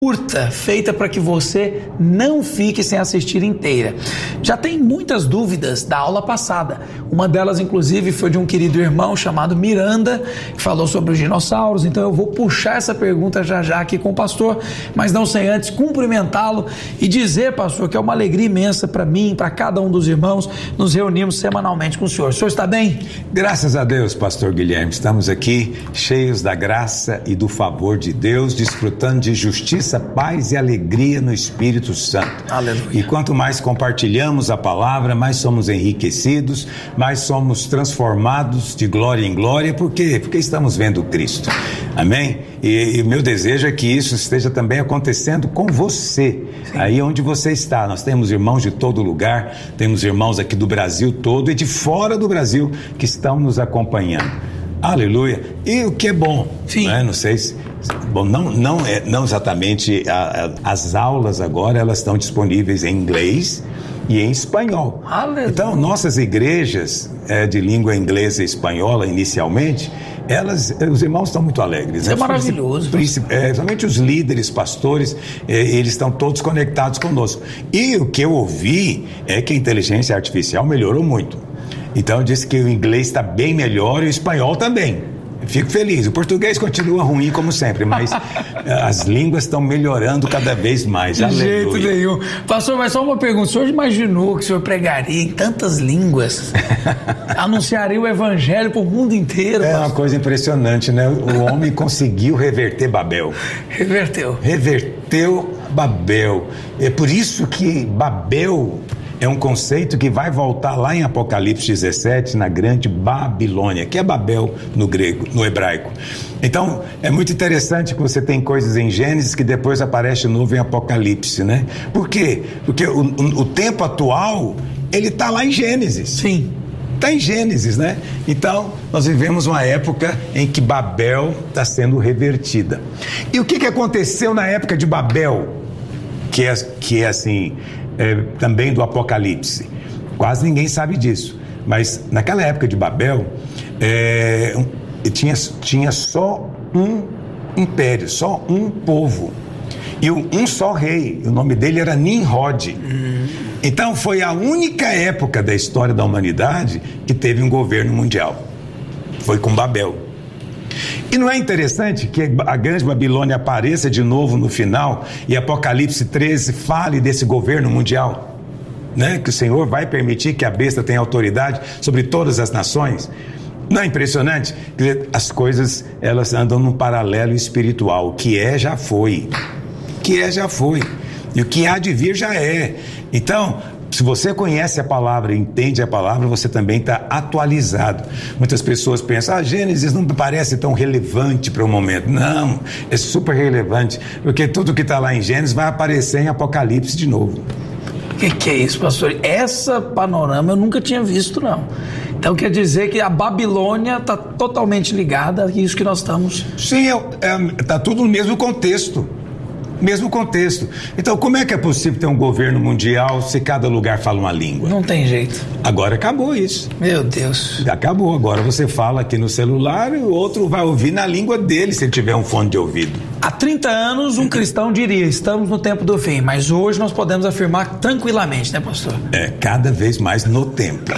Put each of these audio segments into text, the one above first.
curta, feita para que você não fique sem assistir inteira. Já tem muitas dúvidas da aula passada. Uma delas, inclusive, foi de um querido irmão chamado Miranda, que falou sobre os dinossauros. Então eu vou puxar essa pergunta já aqui com o pastor, mas não sem antes cumprimentá-lo e dizer, pastor, que é uma alegria imensa para mim, para cada um dos irmãos, nos reunimos semanalmente com o senhor. O senhor está bem? Graças a Deus, pastor Guilherme. Estamos aqui cheios da graça e do favor de Deus, desfrutando de justiça, paz e alegria no Espírito Santo. Aleluia. E quanto mais compartilhamos a palavra, mais somos enriquecidos, mais somos transformados de glória em glória. Por quê? Porque estamos vendo Cristo. Amém? E meu desejo é que isso esteja também acontecendo com você. Sim. Aí onde você está. Nós temos irmãos de todo lugar, temos irmãos aqui do Brasil todo e de fora do Brasil que estão nos acompanhando. Aleluia. E o que é bom, sim, né? Não sei se... Bom, não exatamente, as aulas agora elas estão disponíveis em inglês e em espanhol. Aleluia. Então, nossas igrejas de língua inglesa e espanhola, inicialmente, os irmãos estão muito alegres. Isso é maravilhoso. Principalmente os líderes, pastores, eles estão todos conectados conosco. E o que eu ouvi é que a inteligência artificial melhorou muito. Então, eu disse que o inglês está bem melhor e o espanhol também. Fico feliz. O português continua ruim como sempre, mas as línguas estão melhorando cada vez mais. De Aleluia. jeito nenhum. Pastor, mas só uma pergunta. O senhor imaginou que o senhor pregaria em tantas línguas? Anunciaria o evangelho para o mundo inteiro? É uma coisa impressionante, né? O homem conseguiu reverter Babel. Reverteu Babel. É por isso que Babel é um conceito que vai voltar lá em Apocalipse 17, na grande Babilônia, que é Babel no grego, no hebraico. Então, é muito interessante que você tem coisas em Gênesis que depois aparece de novo em Apocalipse, né? Por quê? Porque o tempo atual, ele está lá em Gênesis. Sim. Está em Gênesis, né? Então, nós vivemos uma época em que Babel está sendo revertida. E o que aconteceu na época de Babel? Que é assim... também do Apocalipse. Quase ninguém sabe disso. Mas naquela época de Babel, tinha só um império, só um povo. E um só rei. O nome dele era Nimrod. Então foi a única época da história da humanidade que teve um governo mundial. Foi com Babel. E não é interessante que a grande Babilônia apareça de novo no final e Apocalipse 13 fale desse governo mundial, né? Que o Senhor vai permitir que a besta tenha autoridade sobre todas as nações. Não é impressionante? Que as coisas, elas andam num paralelo espiritual. O que já foi. E o que há de vir já é. Então, se você conhece a palavra, entende a palavra, você também está atualizado. Muitas pessoas pensam, Gênesis não parece tão relevante para o momento. Não, é super relevante, porque tudo que está lá em Gênesis vai aparecer em Apocalipse de novo. O que é isso, pastor? Essa panorama eu nunca tinha visto, não. Então quer dizer que a Babilônia está totalmente ligada a isso que nós estamos... Sim, está tudo no mesmo contexto. Então, como é que é possível ter um governo mundial se cada lugar fala uma língua? Não tem jeito. Agora acabou isso. Meu Deus. Acabou. Agora você fala aqui no celular e o outro vai ouvir na língua dele se ele tiver um fone de ouvido. Há 30 anos, um cristão diria, estamos no tempo do fim, mas hoje nós podemos afirmar tranquilamente, né, pastor? Cada vez mais no tempo.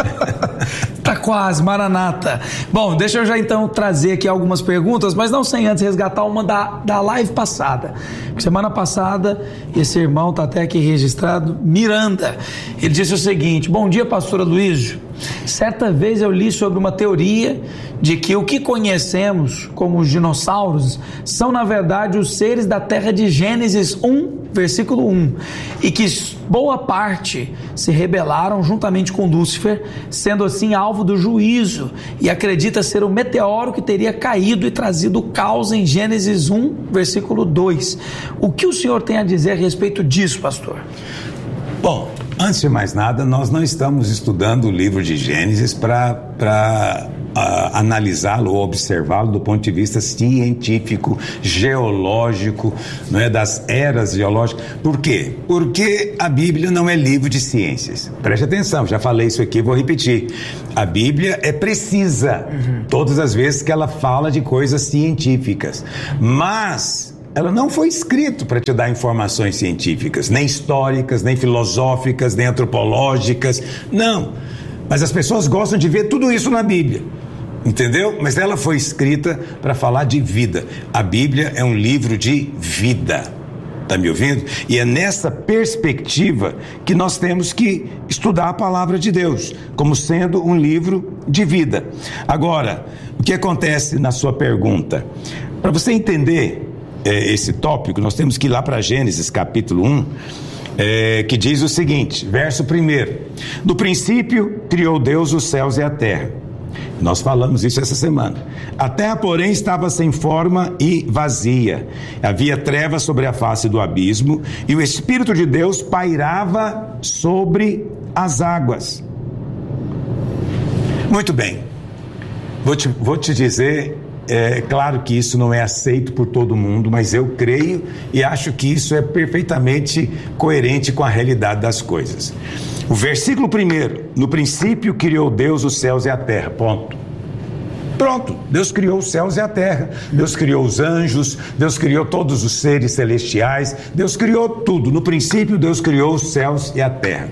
Tá quase, Maranata. Bom, deixa eu já então trazer aqui algumas perguntas, mas não sem antes resgatar uma da live passada. Semana passada, esse irmão tá até aqui registrado, Miranda. Ele disse o seguinte: bom dia, pastor Aloysio. Certa vez eu li sobre uma teoria de que o que conhecemos como os dinossauros são, na verdade, os seres da terra de Gênesis 1, versículo 1, e que boa parte se rebelaram juntamente com Lúcifer, sendo assim alvo do juízo, e acredita ser o meteoro que teria caído e trazido o caos em Gênesis 1, versículo 2. O que o senhor tem a dizer a respeito disso, pastor? Bom, antes de mais nada, nós não estamos estudando o livro de Gênesis para analisá-lo ou observá-lo do ponto de vista científico, geológico, não é, das eras geológicas. Por quê? Porque a Bíblia não é livro de ciências. Preste atenção, já falei isso aqui, vou repetir. A Bíblia é precisa, todas as vezes que ela fala de coisas científicas, mas ela não foi escrita para te dar informações científicas, nem históricas, nem filosóficas, nem antropológicas, não. Mas as pessoas gostam de ver tudo isso na Bíblia, entendeu? Mas ela foi escrita para falar de vida. A Bíblia é um livro de vida, tá me ouvindo? E é nessa perspectiva que nós temos que estudar a palavra de Deus, como sendo um livro de vida. Agora, o que acontece na sua pergunta? Para você entender esse tópico, nós temos que ir lá para Gênesis capítulo 1, que diz o seguinte, verso 1: no princípio criou Deus os céus e a terra. Nós falamos isso essa semana. A terra, porém, estava sem forma e vazia. Havia trevas sobre a face do abismo, e o Espírito de Deus pairava sobre as águas. Muito bem. Vou te dizer, claro que isso não é aceito por todo mundo, mas eu creio e acho que isso é perfeitamente coerente com a realidade das coisas. O versículo 1: no princípio criou Deus os céus e a terra, ponto. Pronto, Deus criou os céus e a terra, Deus criou os anjos, Deus criou todos os seres celestiais, Deus criou tudo. No princípio Deus criou os céus e a terra.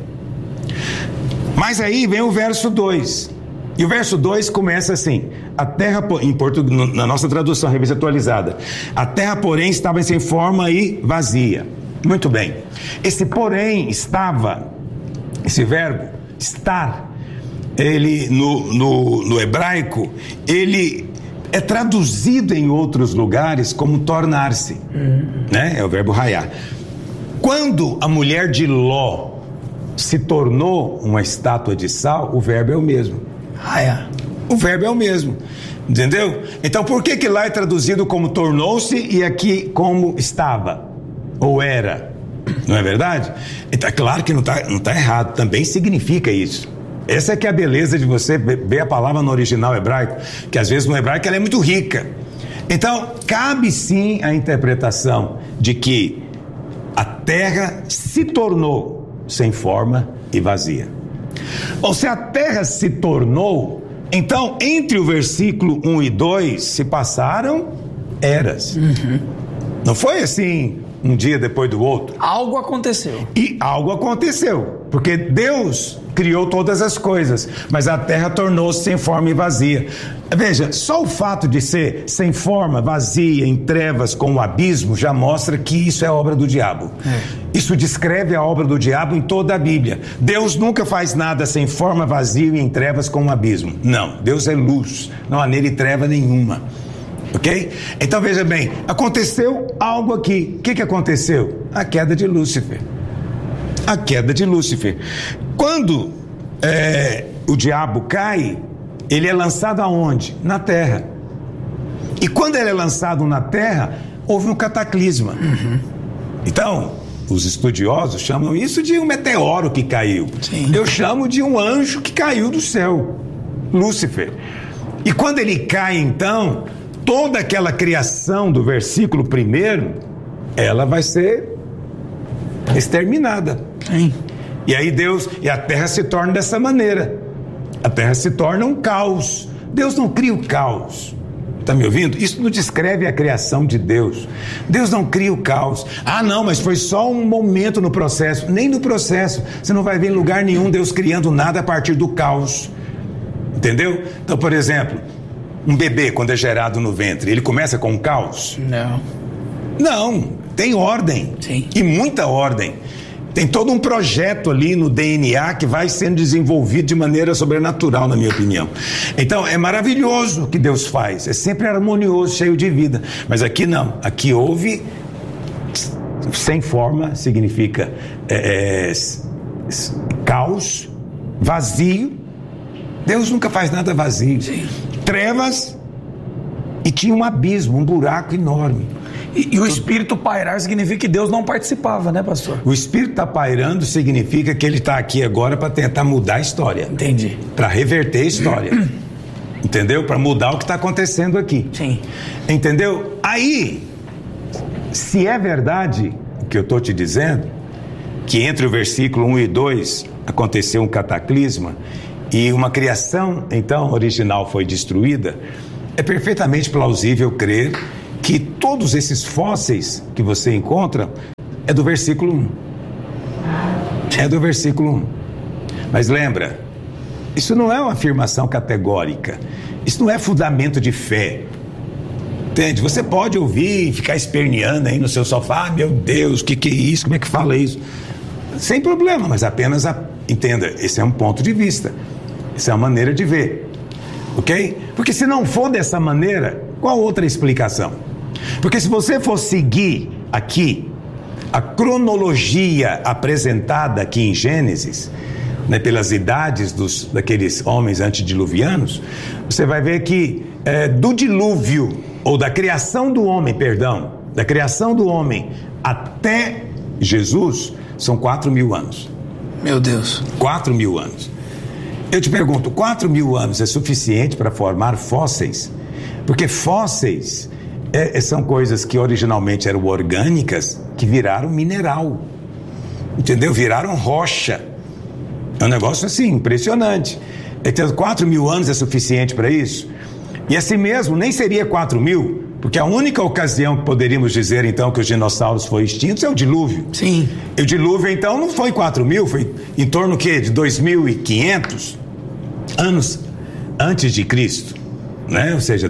Mas aí vem o verso 2, e o verso 2 começa assim: a terra, em português, na nossa tradução, revista atualizada, a terra, porém, estava sem forma e vazia. Muito bem, esse porém estava, esse verbo, estar, ele no hebraico, ele é traduzido em outros lugares como tornar-se, né? É o verbo raiar. Quando a mulher de Ló se tornou uma estátua de sal, o verbo é o mesmo. Raiar. O verbo é o mesmo, entendeu? Então por que lá é traduzido como tornou-se e aqui como estava ou era? Não é verdade? Então é claro que não tá errado, também significa isso. Essa é que é a beleza de você ver a palavra no original hebraico, que às vezes no hebraico ela é muito rica. Então cabe sim a interpretação de que a terra se tornou sem forma e vazia. Ou se a terra se tornou, então entre o versículo 1 e 2 se passaram eras. Não foi assim um dia depois do outro. Algo aconteceu. E algo aconteceu, porque Deus criou todas as coisas, mas a terra tornou-se sem forma e vazia. Veja, só o fato de ser sem forma, vazia, em trevas, com o abismo, já mostra que isso é obra do diabo. Isso descreve a obra do diabo em toda a Bíblia. Deus nunca faz nada sem forma, vazio e em trevas com o abismo. Não, Deus é luz, não há nele treva nenhuma. Ok? Então veja bem, aconteceu algo aqui. O que aconteceu? A queda de Lúcifer. A queda de Lúcifer. Quando o diabo cai, ele é lançado aonde? Na terra. E quando ele é lançado na terra, houve um cataclisma. Então, os estudiosos chamam isso de um meteoro que caiu. Sim. Eu chamo de um anjo que caiu do céu, Lúcifer. E quando ele cai, então, toda aquela criação do versículo 1, ela vai ser exterminada. Sim. E aí e a terra se torna dessa maneira. A terra se torna um caos. Deus não cria o caos. Está me ouvindo? Isso não descreve a criação de Deus. Deus não cria o caos. Ah, não, mas foi só um momento no processo. Nem no processo. Você não vai ver em lugar nenhum Deus criando nada a partir do caos. Entendeu? Então, por exemplo, um bebê, quando é gerado no ventre, ele começa com um caos? Não, tem ordem. Sim. E muita ordem. Tem todo um projeto ali no DNA que vai sendo desenvolvido de maneira sobrenatural, na minha opinião. Então, é maravilhoso o que Deus faz. É sempre harmonioso, cheio de vida. Mas aqui não. Aqui houve sem forma, significa caos, vazio. Deus nunca faz nada vazio. Sim. Trevas, e tinha um abismo, um buraco enorme. E o Espírito pairar significa que Deus não participava, né, pastor? O Espírito está pairando significa que ele está aqui agora para tentar mudar a história. Entendi. Para reverter a história. Entendeu? Para mudar o que está acontecendo aqui. Sim. Entendeu? Aí, se é verdade o que eu estou te dizendo, que entre o versículo 1 e 2 aconteceu um cataclisma e uma criação, então, original foi destruída, é perfeitamente plausível crer que todos esses fósseis que você encontra é do versículo 1. É do versículo 1. Mas lembra, isso não é uma afirmação categórica. Isso não é fundamento de fé. Entende? Você pode ouvir e ficar esperneando aí no seu sofá. Meu Deus, o que é isso? Como é que fala isso? Sem problema, mas apenas entenda, esse é um ponto de vista. Essa é uma maneira de ver. Ok? Porque se não for dessa maneira, qual outra explicação? Porque se você for seguir aqui a cronologia apresentada aqui em Gênesis, né, pelas idades daqueles homens antediluvianos, você vai ver que do dilúvio, ou da criação do homem, da criação do homem até Jesus, são 4.000 anos. Meu Deus. 4.000 anos. Eu te pergunto, 4.000 anos é suficiente para formar fósseis? Porque fósseis são coisas que originalmente eram orgânicas, que viraram mineral. Entendeu? Viraram rocha. É um negócio assim, impressionante. Então, 4.000 anos é suficiente para isso? E assim mesmo, nem seria 4.000, porque a única ocasião que poderíamos dizer, então, que os dinossauros foram extintos é o dilúvio. Sim. E o dilúvio, então, não foi 4.000, foi em torno de 2.500 anos antes de Cristo, né? Ou seja,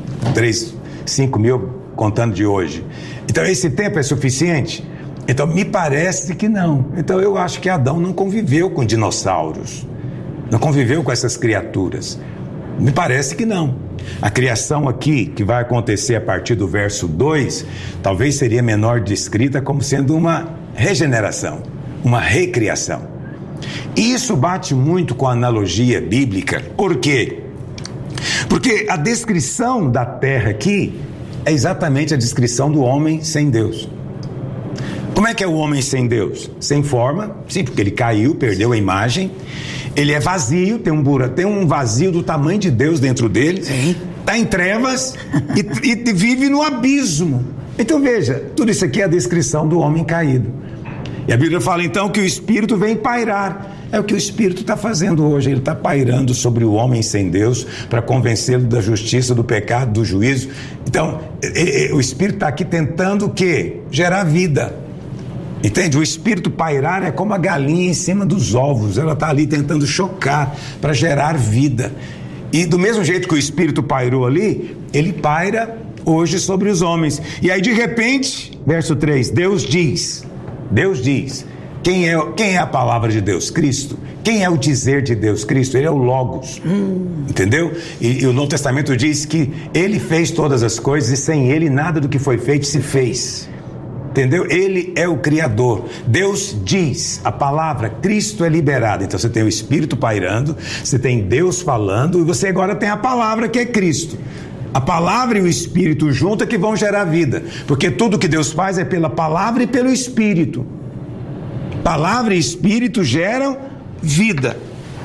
5.000 contando de hoje. Então, esse tempo é suficiente? Então, me parece que não. Então, eu acho que Adão não conviveu com dinossauros, não conviveu com essas criaturas. Me parece que não. A criação aqui, que vai acontecer a partir do verso 2, talvez seria menor descrita como sendo uma regeneração, uma recriação. E isso bate muito com a analogia bíblica. Por quê? Porque a descrição da terra aqui é exatamente a descrição do homem sem Deus. Como é que é o homem sem Deus? Sem forma, sim, porque ele caiu, perdeu a imagem. Ele é vazio, tem um vazio do tamanho de Deus dentro dele. Está em trevas e vive no abismo. Então veja, tudo isso aqui é a descrição do homem caído. E a Bíblia fala então que o Espírito vem pairar. É o que o Espírito está fazendo hoje. Ele está pairando sobre o homem sem Deus para convencê-lo da justiça, do pecado, do juízo. Então, o Espírito está aqui tentando o quê? Gerar vida. Entende? O espírito pairar é como a galinha em cima dos ovos. Ela está ali tentando chocar para gerar vida. E do mesmo jeito que o espírito pairou ali, ele paira hoje sobre os homens. E aí de repente, verso 3, Deus diz, quem é a palavra de Deus? Cristo. Quem é o dizer de Deus? Cristo. Ele é o Logos. Entendeu? E o Novo Testamento diz que ele fez todas as coisas e sem ele nada do que foi feito se fez. Entendeu? Ele é o Criador. Deus diz, a palavra, Cristo é liberado. Então você tem o Espírito pairando, você tem Deus falando e você agora tem a palavra que é Cristo. A palavra e o Espírito juntos é que vão gerar vida. Porque tudo que Deus faz é pela palavra e pelo Espírito. Palavra e Espírito geram vida.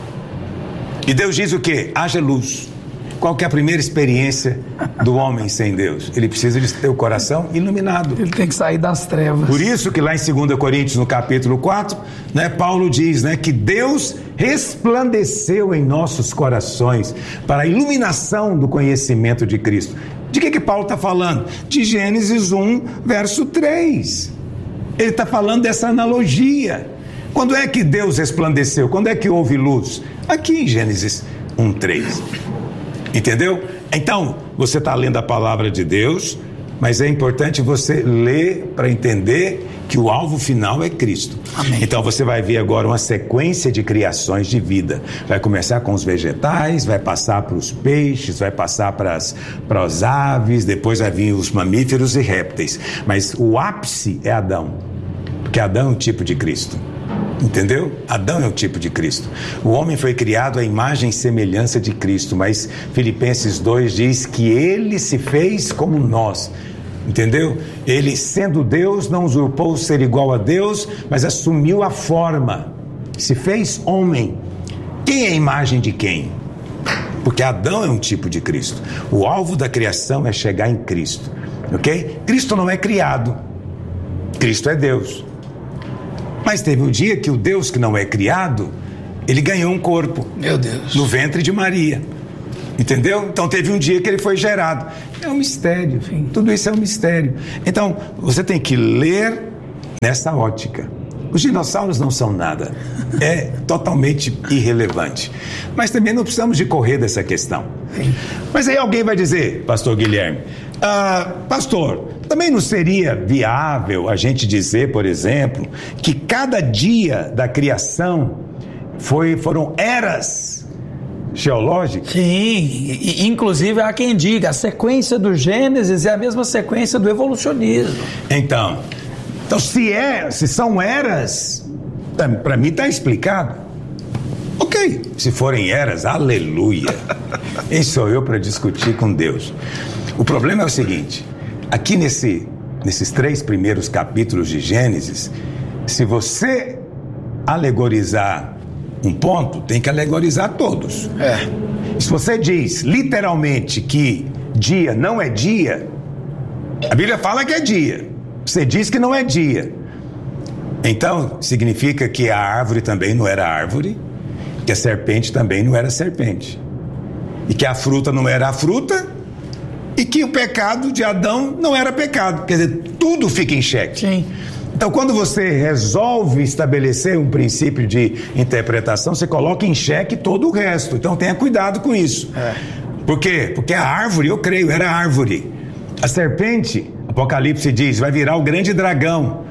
E Deus diz o quê? Haja luz. Qual que é a primeira experiência do homem sem Deus? Ele precisa de ter o coração iluminado. Ele tem que sair das trevas. Por isso que lá em 2 Coríntios, no capítulo 4, né, Paulo diz, né, que Deus resplandeceu em nossos corações para a iluminação do conhecimento de Cristo. De que Paulo está falando? De Gênesis 1, verso 3. Ele está falando dessa analogia. Quando é que Deus resplandeceu? Quando é que houve luz? Aqui em Gênesis 1, 3. Entendeu? Então, você está lendo a palavra de Deus, mas é importante você ler para entender que o alvo final é Cristo. Amém. Então você vai ver agora uma sequência de criações de vida. Vai começar com os vegetais, vai passar para os peixes, vai passar para as aves, depois vai vir os mamíferos e répteis. Mas o ápice é Adão, porque Adão é um tipo de Cristo. Entendeu? Adão é o tipo de Cristo. O homem foi criado à imagem e semelhança de Cristo, mas Filipenses 2 diz que ele se fez como nós. Entendeu? Ele, sendo Deus, não usurpou o ser igual a Deus, mas assumiu a forma, se fez homem. Quem é a imagem de quem? Porque Adão é um tipo de Cristo. O alvo da criação é chegar em Cristo, ok? Cristo não é criado, Cristo é Deus. Mas teve um dia que o Deus que não é criado, ele ganhou um corpo. Meu Deus. No ventre de Maria. Entendeu? Então teve um dia que ele foi gerado. É um mistério, tudo isso é um mistério. Então você tem que ler nessa ótica. Os dinossauros não são nada, é totalmente irrelevante. Mas também não precisamos de correr dessa questão. Mas aí alguém vai dizer, pastor Guilherme, pastor, também não seria viável a gente dizer, por exemplo, que cada dia da criação foram eras geológicas? Sim, inclusive há quem diga, a sequência do Gênesis é a mesma sequência do evolucionismo. Então se são eras, para mim está explicado. Ok, se forem eras, aleluia. Quem sou eu para discutir com Deus? O problema é o seguinte, aqui nesses 3 primeiros capítulos de Gênesis, se você alegorizar um ponto, tem que alegorizar todos. Se você diz literalmente que dia não é dia, a Bíblia fala que é dia, você diz que não é dia, então significa que a árvore também não era árvore, que a serpente também não era serpente, e que a fruta não era a fruta, e que o pecado de Adão não era pecado. Quer dizer, tudo fica em xeque. Sim. Então, quando você resolve estabelecer um princípio de interpretação, você coloca em xeque todo o resto. Então, tenha cuidado com isso. Por quê? Porque a árvore, eu creio, era árvore. A serpente, Apocalipse diz, vai virar o grande dragão.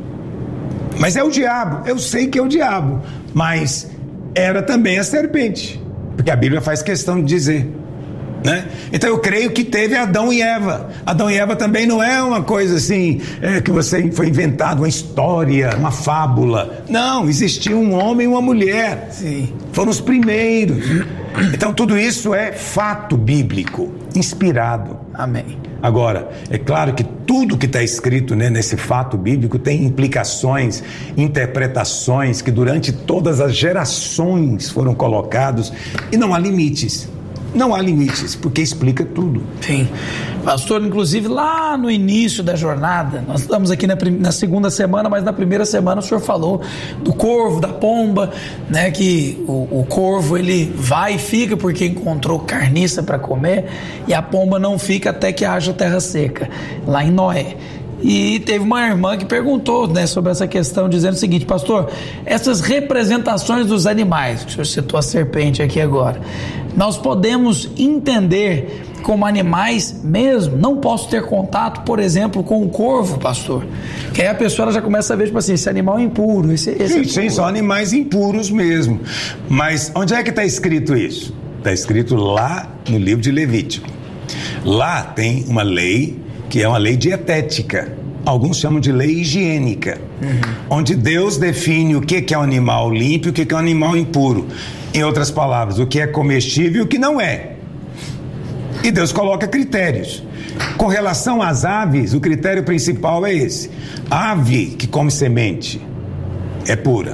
Mas é o diabo. Eu sei que é o diabo. Mas era também a serpente. Porque a Bíblia faz questão de dizer. Né? Então eu creio que teve Adão e Eva. Adão e Eva também não é uma coisa assim que foi inventado, uma história, uma fábula. Não, existiu um homem e uma mulher. Sim. Foram os primeiros. Então tudo isso é fato bíblico, inspirado. Amém. Agora, é claro que tudo que está escrito, né, nesse fato bíblico tem implicações, interpretações que durante todas as gerações foram colocados, e não há limites. Não há limites, porque explica tudo. Sim. Pastor, inclusive lá no início da jornada, nós estamos aqui na segunda semana, mas na primeira semana o senhor falou do corvo, da pomba, né? Que o corvo ele vai e fica porque encontrou carniça para comer, e a pomba não fica até que haja terra seca, lá em Noé. E teve uma irmã que perguntou, né, sobre essa questão, dizendo o seguinte: pastor, essas representações dos animais, o senhor citou a serpente aqui agora, nós podemos entender como animais mesmo? Não posso ter contato, por exemplo, com o corvo, pastor? Que aí a pessoa já começa a ver, tipo assim, esse animal é impuro, esse sim, são animais impuros mesmo. Mas onde é que está escrito isso? Está escrito lá no livro de Levítico. Lá tem uma lei que é uma lei dietética, alguns chamam de lei higiênica, onde Deus define o que é um animal limpo e o que é um animal impuro. Em outras palavras, o que é comestível e o que não é. E Deus coloca critérios. Com relação às aves, o critério principal é esse: ave que come semente é pura,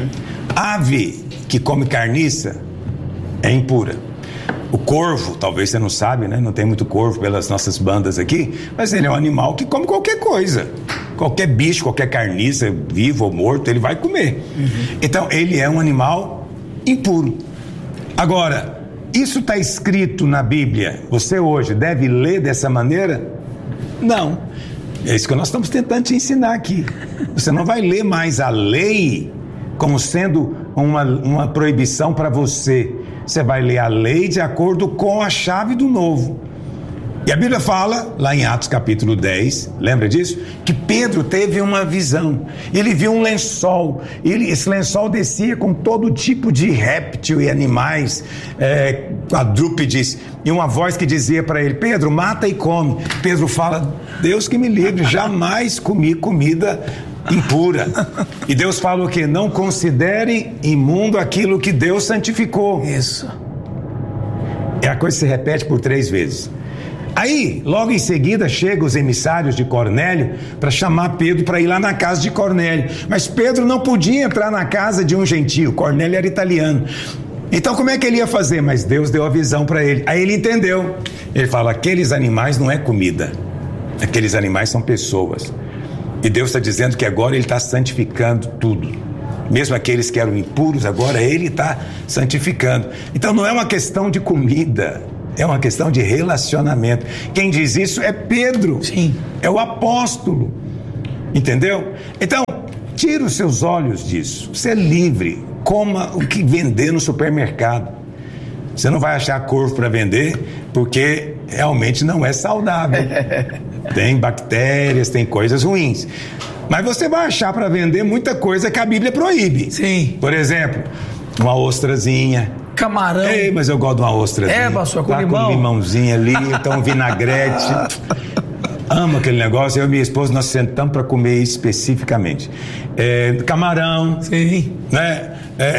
ave que come carniça é impura. O corvo, talvez você não sabe, né? Não tem muito corvo pelas nossas bandas aqui, mas ele é um animal que come qualquer coisa. Qualquer bicho, qualquer carniça, vivo ou morto, ele vai comer. Então, ele é um animal impuro. Agora, isso está escrito na Bíblia. Você hoje deve ler dessa maneira? Não. É isso que nós estamos tentando te ensinar aqui. Você não vai ler mais a lei como sendo uma proibição para você. Você vai ler a lei de acordo com a chave do novo. E a Bíblia fala, lá em Atos capítulo 10, lembra disso? Que Pedro teve uma visão. Ele viu um lençol. Esse lençol descia com todo tipo de réptil e animais, quadrúpedes, e uma voz que dizia para ele: Pedro, mata e come. Pedro fala: Deus que me livre, jamais comi comida impura. E Deus fala o quê? Não considere imundo aquilo que Deus santificou. Isso. É a coisa que se repete por 3 vezes. Aí, logo em seguida, chegam os emissários de Cornélio para chamar Pedro para ir lá na casa de Cornélio. Mas Pedro não podia entrar na casa de um gentio. Cornélio era italiano. Então, como é que ele ia fazer? Mas Deus deu a visão para ele. Aí ele entendeu. Ele fala: aqueles animais não é comida. Aqueles animais são pessoas. E Deus está dizendo que agora Ele está santificando tudo. Mesmo aqueles que eram impuros, agora Ele está santificando. Então não é uma questão de comida, É uma questão de relacionamento. Quem diz isso é Pedro. Sim. É o apóstolo. Entendeu? Então, tira os seus olhos disso. Você é livre. Coma o que vender no supermercado. Você não vai achar corvo para vender, porque realmente não é saudável. Tem bactérias, tem coisas ruins. Mas você vai achar para vender muita coisa que a Bíblia proíbe. Sim. Por exemplo, uma ostrazinha. Camarão. Ei, mas eu gosto de uma ostrazinha. pastor, com tá limão. Com um limãozinho ali, então um vinagrete. Amo aquele negócio. Eu e minha esposa, nós sentamos para comer especificamente. Camarão. Sim. Né?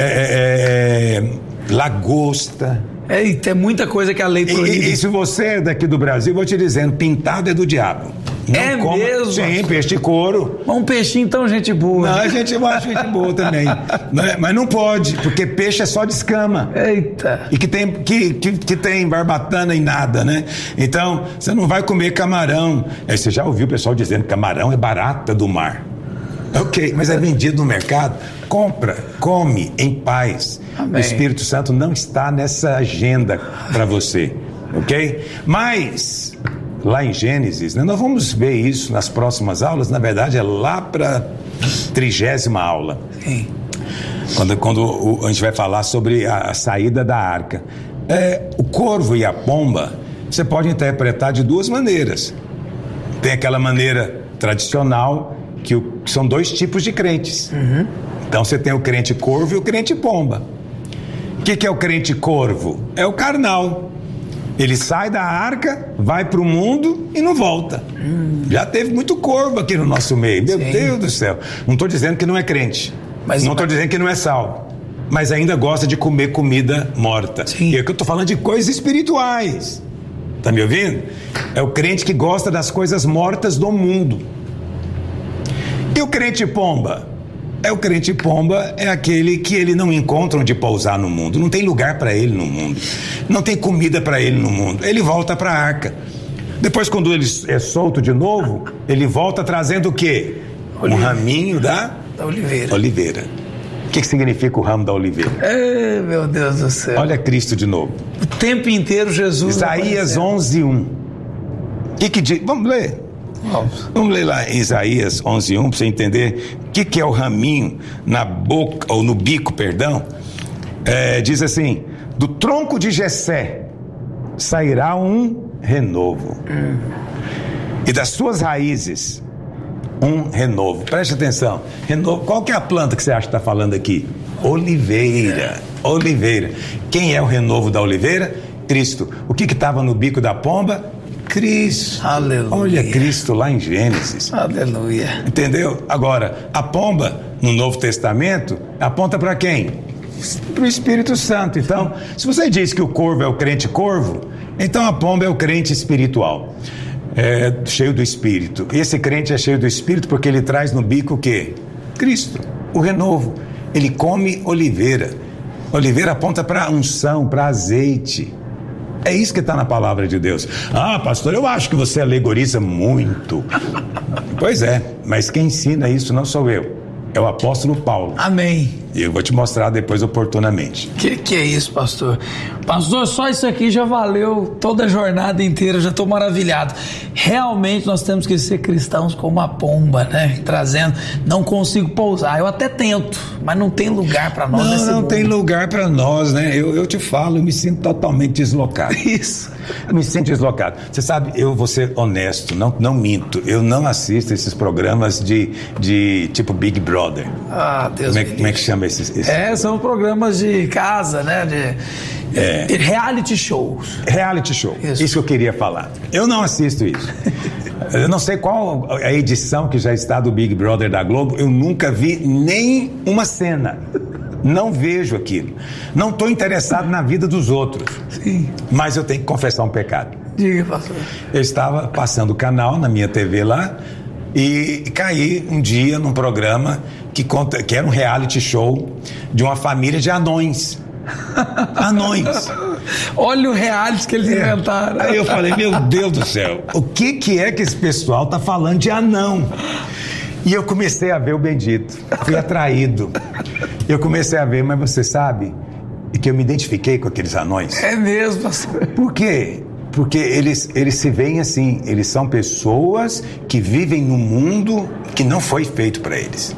Lagosta. Tem muita coisa que a lei proíbe. E se você é daqui do Brasil, vou te dizendo, pintado é do diabo. Não coma, mesmo? Sim, peixe de couro. Um peixinho, então, gente boa. Não, eu acho gente boa também. Mas não pode, porque peixe é só de escama. Eita. E que tem barbatana e nada, né? Então, você não vai comer camarão. Você já ouviu o pessoal dizendo que camarão é barata do mar. Ok, mas é vendido no mercado. Compra, come em paz. Amém. O Espírito Santo não está nessa agenda para você, ok? Mas, lá em Gênesis, né, nós vamos ver isso nas próximas aulas. Na verdade, é lá para a 30ª aula. Sim. Quando a gente vai falar sobre a saída da arca. O corvo e a pomba, você pode interpretar de duas maneiras. Tem aquela maneira tradicional, que são dois tipos de crentes. Uhum. Então você tem o crente corvo e o crente pomba. O que é o crente corvo? É o carnal. Ele sai da arca, vai para o mundo e não volta. Já teve muito corvo aqui no nosso meio. Meu Sim. Deus do céu. Não estou dizendo que não é crente. Não estou dizendo que não é salvo. Mas ainda gosta de comer comida morta. Sim. E é que eu estou falando de coisas espirituais. Tá me ouvindo? É o crente que gosta das coisas mortas do mundo. E o crente pomba? O crente pomba é aquele que ele não encontra onde pousar no mundo. Não tem lugar para ele no mundo. Não tem comida para ele no mundo. Ele volta para a arca. Depois, quando ele é solto de novo, ele volta trazendo o quê? Um raminho da oliveira. O que significa o ramo da oliveira? Meu Deus do céu. Olha Cristo de novo. O tempo inteiro Jesus. Isaías 11:1. O que diz? Vamos ler. Vamos ler lá em Isaías 11:1 para você entender o que é o raminho na boca, ou no bico, perdão. Diz assim: do tronco de Jessé sairá um renovo, e das suas raízes um renovo. Preste atenção. Renovo. Qual que é a planta que você acha que está falando aqui? Oliveira. Quem é o renovo da oliveira? Cristo. O que estava no bico da pomba? Cristo. Aleluia. Olha Cristo lá em Gênesis. Aleluia. Entendeu? Agora, a pomba no Novo Testamento aponta para quem? Para o Espírito Santo. Então, se você diz que o corvo é o crente corvo, então a pomba é o crente espiritual. Cheio do Espírito. Esse crente é cheio do Espírito porque ele traz no bico o quê? Cristo, o renovo. Ele come oliveira. Oliveira aponta para unção, para azeite. É isso que está na palavra de Deus. Ah, pastor, eu acho que você alegoriza muito. Pois é, mas quem ensina isso não sou eu. É o apóstolo Paulo. Amém. E eu vou te mostrar depois oportunamente. Que é isso, pastor? Pastor, só isso aqui já valeu toda a jornada inteira, já estou maravilhado. Realmente nós temos que ser cristãos como a pomba, né? Trazendo, não consigo pousar. Eu até tento, mas não tem lugar para nós. Não tem lugar para nós, né? Eu te falo, eu me sinto totalmente deslocado. Isso. Eu me sinto deslocado. Você sabe, eu vou ser honesto, não minto. Eu não assisto esses programas de tipo Big Brother. Ah, Deus. Como é que chama esses? São programas de casa, né? De reality shows. Reality show. Isso que eu queria falar. Eu não assisto isso. Eu não sei qual a edição que já está do Big Brother da Globo. Eu nunca vi nem uma cena. Não vejo aquilo. Não estou interessado na vida dos outros. Sim. Mas eu tenho que confessar um pecado. Diga, pastor. Eu estava passando o canal na minha TV lá e caí um dia num programa que era um reality show de uma família de anões. Anões. Olha o reality que eles inventaram. Aí eu falei, meu Deus do céu, o que é que esse pessoal tá falando de anão? E eu comecei a ver o bendito. Fui atraído. Eu comecei a ver, mas você sabe, que eu me identifiquei com aqueles anões. É mesmo, pastor. Por quê? Porque eles se veem assim, eles são pessoas que vivem num mundo que não foi feito para eles.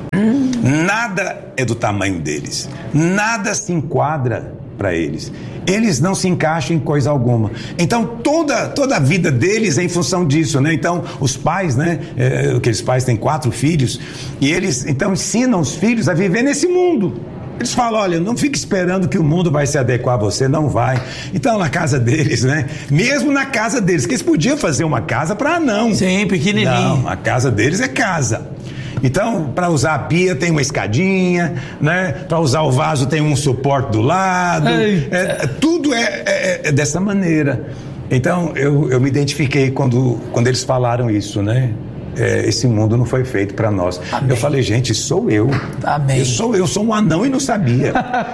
Nada é do tamanho deles, nada se enquadra para eles. Eles não se encaixam em coisa alguma. Então, toda a vida deles é em função disso, né? Então, os pais, né? Aqueles pais têm 4 filhos, e eles, então, ensinam os filhos a viver nesse mundo. Eles falam, olha, não fique esperando que o mundo vai se adequar a você, não vai. Então, na casa deles, né? Mesmo na casa deles, que eles podiam fazer uma casa para anão. Sim, pequenininho. Não, a casa deles é casa. Então, para usar a pia tem uma escadinha, né? Para usar o vaso tem um suporte do lado. Tudo é dessa maneira. Então, eu me identifiquei quando eles falaram isso, né? Esse mundo não foi feito para nós. Amém. Eu falei, gente, sou eu. Amém. Eu sou um anão e não sabia.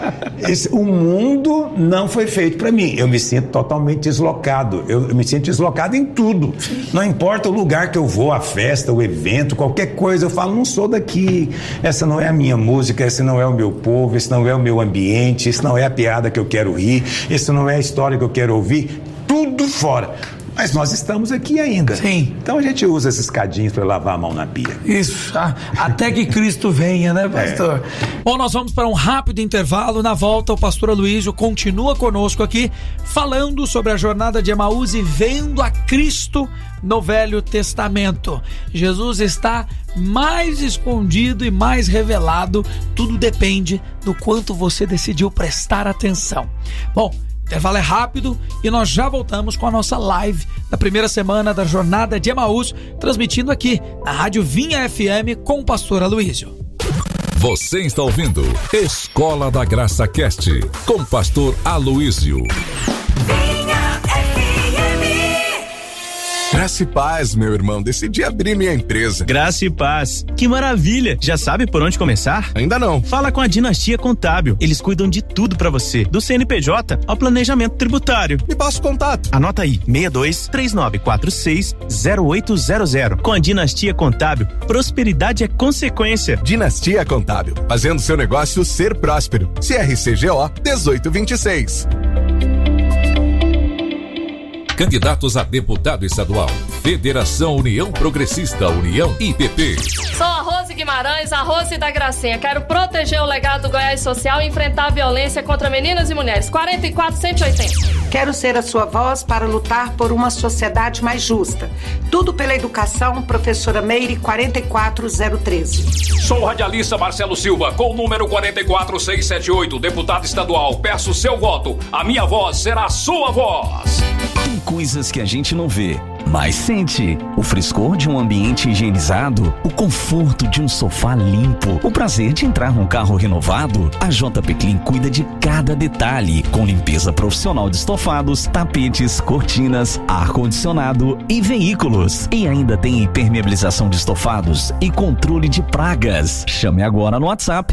O mundo não foi feito para mim. Eu me sinto totalmente deslocado. Eu me sinto deslocado em tudo. Não importa o lugar que eu vou, a festa, o evento, qualquer coisa, eu falo, não sou daqui. Essa não é a minha música, esse não é o meu povo, esse não é o meu ambiente, esse não é a piada que eu quero rir, esse não é a história que eu quero ouvir. Tudo fora. Mas nós estamos aqui ainda. Sim. Então a gente usa esses escadinhos para lavar a mão na pia. Isso, até que Cristo venha, né, pastor? Bom, nós vamos para um rápido intervalo. Na volta, o pastor Aloysio continua conosco aqui, falando sobre a jornada de Emaús e vendo a Cristo no Velho Testamento. Jesus está mais escondido e mais revelado. Tudo depende do quanto você decidiu prestar atenção. Bom, o intervalo é rápido e nós já voltamos com a nossa live da primeira semana da Jornada de Emaús, transmitindo aqui na Rádio Vinha FM com o pastor Aloysio. Você está ouvindo Escola da Graça Cast com o pastor Aloysio. Graça e paz, meu irmão. Decidi abrir minha empresa. Graça e paz. Que maravilha. Já sabe por onde começar? Ainda não. Fala com a Dinastia Contábil. Eles cuidam de tudo pra você, do CNPJ ao planejamento tributário. Me passa o contato. Anota aí, 62-3946-0800. Com a Dinastia Contábil, prosperidade é consequência. Dinastia Contábil, fazendo seu negócio ser próspero. CRCGO 1826. Candidatos a deputado estadual. Federação União Progressista, União IPP. Sou a Rose Guimarães, a Rose da Gracinha. Quero proteger o legado do Goiás Social e enfrentar a violência contra meninas e mulheres. 44-180. Quero ser a sua voz para lutar por uma sociedade mais justa. Tudo pela educação, professora Meire, 44013. Sou o radialista Marcelo Silva, com o número 44678, deputado estadual. Peço seu voto. A minha voz será a sua voz. Tem coisas que a gente não vê, mas sente. O frescor de um ambiente higienizado, o conforto de um sofá limpo, o prazer de entrar num carro renovado. A JP Clean cuida de cada detalhe, com limpeza profissional de estofados, tapetes, cortinas, ar-condicionado e veículos. E ainda tem impermeabilização de estofados e controle de pragas. Chame agora no WhatsApp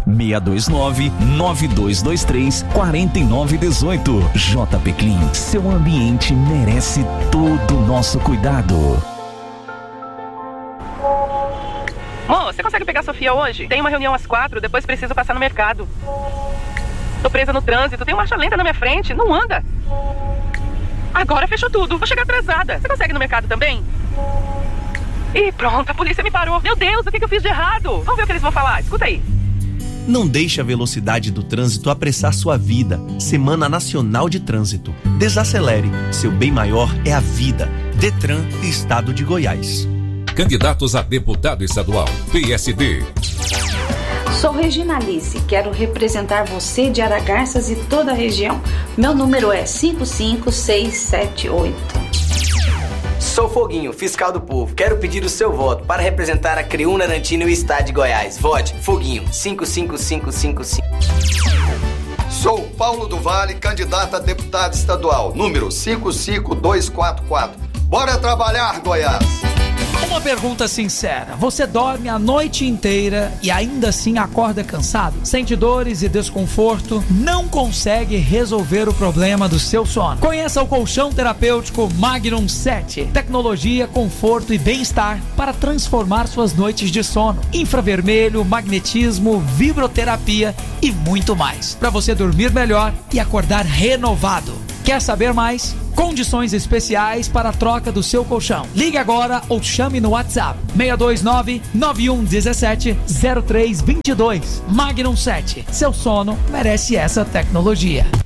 629-9223-4918. JP Clean, seu ambiente merece todo o nosso cuidado. Mô, você consegue pegar a Sofia hoje? Tem uma reunião às 4, depois preciso passar no mercado. Tô presa no trânsito, tem marcha lenta na minha frente, não anda. Agora fechou tudo, vou chegar atrasada. Você consegue ir no mercado também? Ih, pronto, a polícia me parou. Meu Deus, o que eu fiz de errado? Vamos ver o que eles vão falar, escuta aí. Não deixe a velocidade do trânsito apressar sua vida. Semana Nacional de Trânsito. Desacelere. Seu bem maior é a vida. Detran e Estado de Goiás. Candidatos a deputado estadual. PSD. Sou Regina Alice. Quero representar você de Aragarças e toda a região. Meu número é 55678. Sou Foguinho, fiscal do povo. Quero pedir o seu voto para representar a Creúna, Arantino e o Estado de Goiás. Vote Foguinho, 55555. Sou Paulo do Vale, candidato a deputado estadual, número 55244. Bora trabalhar, Goiás! Uma pergunta sincera: você dorme a noite inteira e ainda assim acorda cansado? Sente dores e desconforto? Não consegue resolver o problema do seu sono? Conheça o colchão terapêutico Magnum 7. Tecnologia, conforto e bem-estar para transformar suas noites de sono. Infravermelho, magnetismo, vibroterapia e muito mais. Para você dormir melhor e acordar renovado. Quer saber mais? Condições especiais para a troca do seu colchão. Ligue agora ou chame no WhatsApp 629-9117-0322. Magnum 7. Seu sono merece essa tecnologia.